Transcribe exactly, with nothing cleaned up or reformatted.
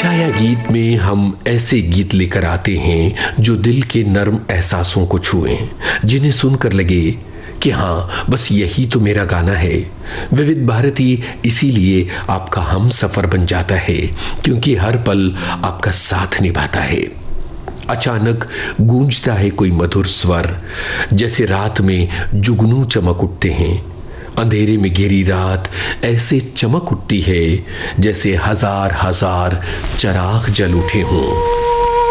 छाया गीत में हम ऐसे गीत लेकर आते हैं जो दिल के नर्म एहसासों को छुएं, जिन्हें सुनकर लगे कि हाँ, बस यही तो मेरा गाना है। विविध भारती इसीलिए आपका हम सफर बन जाता है, क्योंकि हर पल आपका साथ निभाता है। अचानक गूंजता है कोई मधुर स्वर, जैसे रात में जुगनू चमक उठते हैं। अंधेरे में घेरी रात ऐसे चमक उठती है जैसे हजार हजार चराग जल उठे हों।